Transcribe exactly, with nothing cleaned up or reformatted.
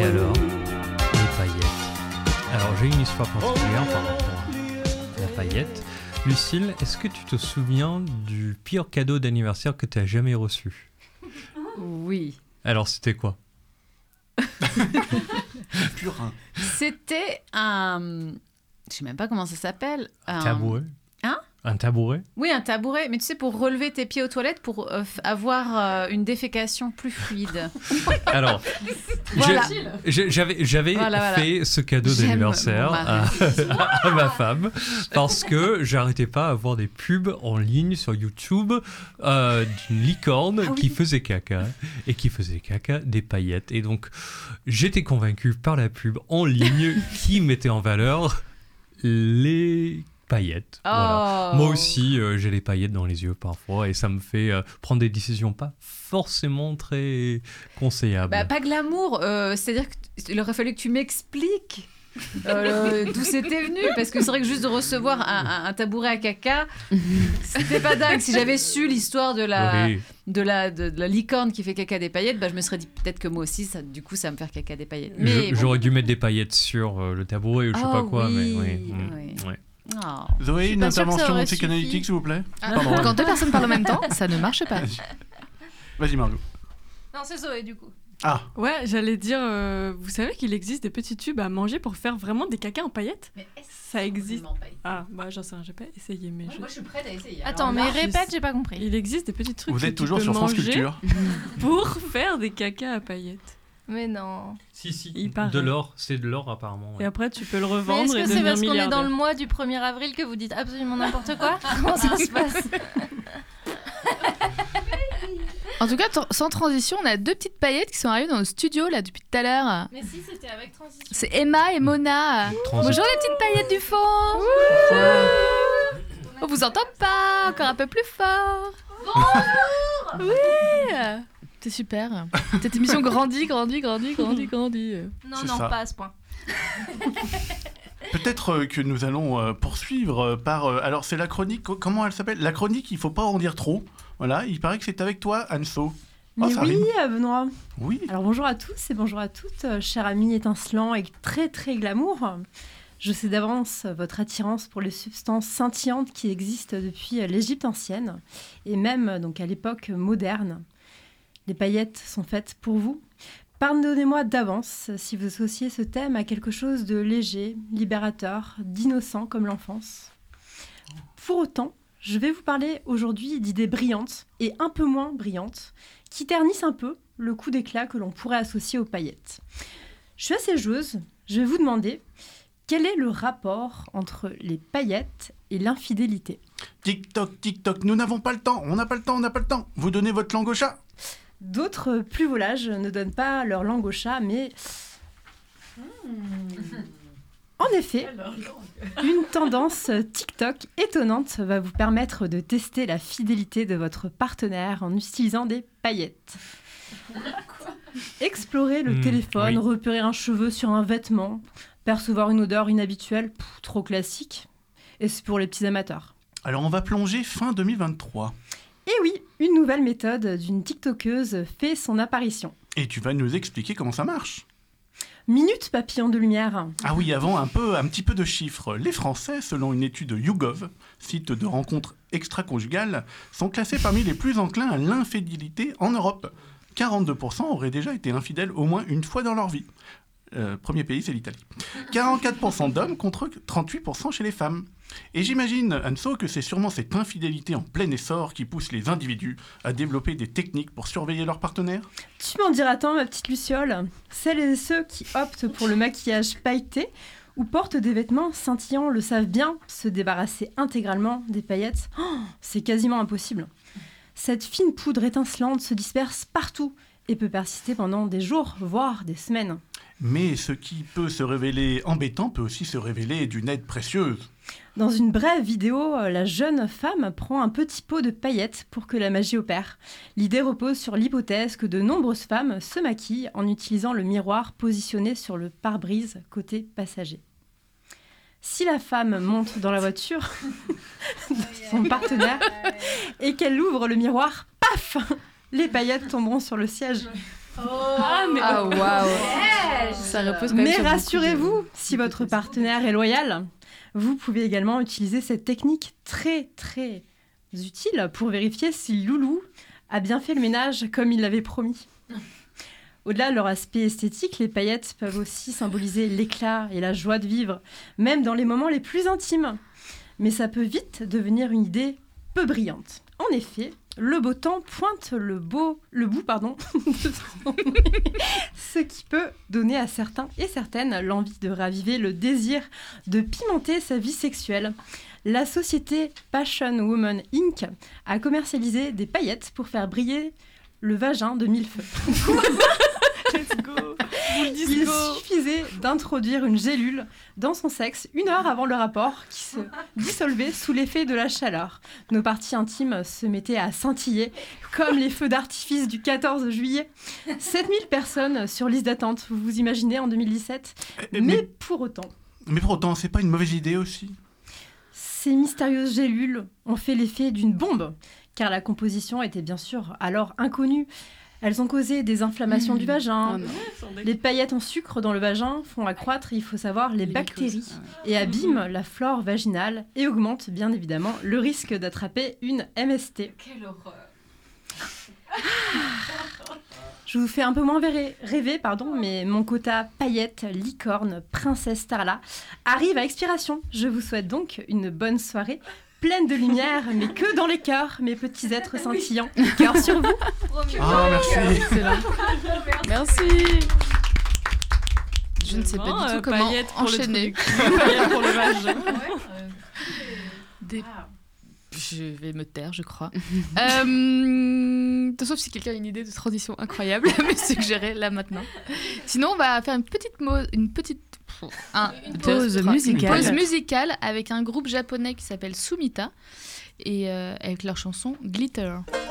Et alors, les paillettes. Alors, j'ai une histoire particulière par rapport à la paillette. Lucille, est-ce que tu te souviens du pire cadeau d'anniversaire que tu as jamais reçu ? Oui. Alors, c'était quoi ? Purin. C'était un... Je sais même pas comment ça s'appelle. Un Un tabouret ? Hein ? Un tabouret ? Oui, un tabouret. Mais tu sais, pour relever tes pieds aux toilettes, pour euh, f- avoir euh, une défécation plus fluide. Alors, Voilà. j'ai- j'avais, j'avais Voilà, voilà. fait ce cadeau J'aime d'anniversaire mon à, à ma femme parce que j'arrêtais pas à voir des pubs en ligne sur YouTube euh, d'une licorne Ah oui. qui faisait caca et qui faisait caca des paillettes. Et donc, j'étais convaincu par la pub en ligne qui mettait en valeur les paillettes. Voilà. Oh. Moi aussi, euh, j'ai les paillettes dans les yeux parfois et ça me fait euh, prendre des décisions pas forcément très conseillables. Bah, pas glamour. euh, c'est-à-dire qu'il aurait fallu que tu m'expliques euh, d'où c'était venu. Parce que c'est vrai que juste de recevoir un, un- un tabouret à caca, c'était pas dingue. Si j'avais su l'histoire de la, Oui. de, la, de, de la licorne qui fait caca des paillettes, bah, je me serais dit peut-être que moi aussi, ça, du coup, ça va me faire caca des paillettes. Mais Je- bon. J'aurais dû mettre des paillettes sur euh, le tabouret ou je sais Oh pas quoi, oui, mais oui. mm, oui. ouais. Oh. Zoé, suis une pas sûre que ça intervention aurait psychanalytique, suffi. s'il vous plaît. Ah, Pardon. quand deux personnes parlent en même temps, ça ne marche pas. Vas-y, Margot. Non, c'est Zoé du coup. Ah, Ouais, j'allais dire, euh, vous savez qu'il existe des petits tubes à manger pour faire vraiment des cacas en paillettes ? Ça existe. Ah, bah j'en sais rien, j'ai pas essayé, mais je... Moi, je suis prête à essayer. Attends, Alors mais là, répète, j'ai pas compris. Il existe des petits trucs vous que êtes tu toujours peux sur France manger Culture. pour faire des cacas à paillettes. Mais non. Si, si, Il paraît. de l'or, c'est de l'or apparemment. ouais. Et après, tu peux le Mais revendre est-ce et que c'est devenir parce qu'on est milliardaire. dans le mois du premier avril que vous dites absolument n'importe quoi ? Comment ça se passe ? En tout cas, t- sans transition, on a deux petites paillettes qui sont arrivées dans le studio là depuis tout à l'heure. Mais si, c'était avec transition. C'est Emma et Mona. Transi- Bonjour les petites paillettes du fond. On vous entend pas, encore un peu plus fort. Bonjour. Oui. C'est super. Cette émission grandit, grandit, grandit, grandit, grandit. Non, C'est non, ça. pas à ce point. Peut-être euh, que nous allons euh, poursuivre euh, par... euh, alors, c'est la chronique... co- Comment elle s'appelle ? La chronique, il faut pas en dire trop. Voilà, il paraît que c'est avec toi, Anso. Oh, Mais ça oui, rime. euh, Benoît. Oui. Alors bonjour à tous et bonjour à toutes, euh, chers amis étincelants et très très glamour. Je sais d'avance votre attirance pour les substances scintillantes qui existent depuis euh, l'Égypte ancienne et même euh, donc à l'époque moderne. Les paillettes sont faites pour vous. Pardonnez-moi d'avance si vous associez ce thème à quelque chose de léger, libérateur, d'innocent comme l'enfance. Pour autant, je vais vous parler aujourd'hui d'idées brillantes et un peu moins brillantes qui ternissent un peu le coup d'éclat que l'on pourrait associer aux paillettes. Je suis assez joueuse, je vais vous demander quel est le rapport entre les paillettes et l'infidélité. TikTok, TikTok, nous n'avons pas le temps. On n'a pas le temps, on n'a pas le temps. Vous donnez votre langue au chat. D'autres plus volages ne donnent pas leur langue au chat, mais... En effet, une tendance TikTok étonnante va vous permettre de tester la fidélité de votre partenaire en utilisant des paillettes. Explorer le Mmh, téléphone, oui. repérer un cheveu sur un vêtement, percevoir une odeur inhabituelle, pff, trop classique. Et c'est pour les petits amateurs. Alors, on va plonger fin deux mille vingt-trois. Et oui, une nouvelle méthode d'une TikTokeuse fait son apparition. Et tu vas nous expliquer comment ça marche. Minute papillon de lumière. Ah oui, avant un peu, un petit peu de chiffres. Les Français, selon une étude YouGov, site de rencontres extra-conjugales, sont classés parmi les plus enclins à l'infidélité en Europe. quarante-deux pour cent auraient déjà été infidèles au moins une fois dans leur vie. Euh, premier pays, c'est l'Italie. quarante-quatre pour cent d'hommes contre trente-huit pour cent chez les femmes. Et j'imagine, Anso, que c'est sûrement cette infidélité en plein essor qui pousse les individus à développer des techniques pour surveiller leurs partenaires. Tu m'en diras tant, ma petite Luciole. Celles et ceux qui optent pour le maquillage pailleté ou portent des vêtements scintillants le savent bien, se débarrasser intégralement des paillettes, oh, c'est quasiment impossible. Cette fine poudre étincelante se disperse partout et peut persister pendant des jours, voire des semaines. Mais ce qui peut se révéler embêtant peut aussi se révéler d'une aide précieuse. Dans une brève vidéo, la jeune femme prend un petit pot de paillettes pour que la magie opère. L'idée repose sur l'hypothèse que de nombreuses femmes se maquillent en utilisant le miroir positionné sur le pare-brise côté passager. Si la femme monte dans la voiture de son partenaire et qu'elle ouvre le miroir, paf, les paillettes tomberont sur le siège. Ah, mais Ah waouh. Ça repose quand même Mais sur beaucoup rassurez-vous, de- si votre partenaire est loyal, vous pouvez également utiliser cette technique très très utile pour vérifier si Loulou a bien fait le ménage comme il l'avait promis. Au-delà de leur aspect esthétique, les paillettes peuvent aussi symboliser l'éclat et la joie de vivre, même dans les moments les plus intimes. Mais ça peut vite devenir une idée peu brillante. En effet, le beau temps pointe le, beau, le bout pardon, de son nez, ce qui peut donner à certains et certaines l'envie de raviver le désir de pimenter sa vie sexuelle. La société Passion Woman incorporée a commercialisé des paillettes pour faire briller le vagin de mille feux. Let's go. Il suffisait d'introduire une gélule dans son sexe une heure avant le rapport qui se dissolvait sous l'effet de la chaleur. Nos parties intimes se mettaient à scintiller comme les feux d'artifice du quatorze juillet. sept mille personnes sur liste d'attente, vous vous imaginez, en deux mille dix-sept. Mais, Mais pour autant, mais pour autant, c'est pas une mauvaise idée aussi. ces mystérieuses gélules ont fait l'effet d'une bombe, car la composition était bien sûr alors inconnue. Elles ont causé des inflammations Mmh. du vagin. Oh non. Les paillettes en sucre dans le vagin font accroître, il faut savoir, les, Les bactéries mycoses, ah et abîment la flore vaginale et augmentent bien évidemment le risque d'attraper une M S T. Quelle horreur. Je vous fais un peu moins rêver, rêver, pardon, mais mon quota paillettes, licorne, princesse Starla arrive à expiration. Je vous souhaite donc une bonne soirée, pleine de lumière, mais que dans les cœurs, mes petits êtres scintillants. Cœur sur vous. Ah, merci. Excellent. Merci. Je ne sais pas Vraiment, du euh, tout comment paillettes pour le enchaîner. truc. Paillettes pour le vagin. Des- Je vais me taire, je crois. euh... Sauf si quelqu'un a une idée de transition incroyable à me suggérer là maintenant. Sinon, on va faire une petite, mo- une petite... Un, Une deux, pause trois. musicale. Une pause musicale avec un groupe japonais qui s'appelle Sumita et euh, avec leur chanson Glitter.